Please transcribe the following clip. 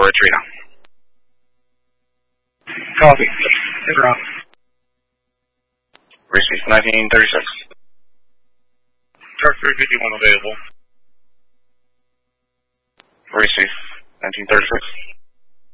Trina. Copy. Hit her up. Receive 1936. Truck 351 available. Receive 1936.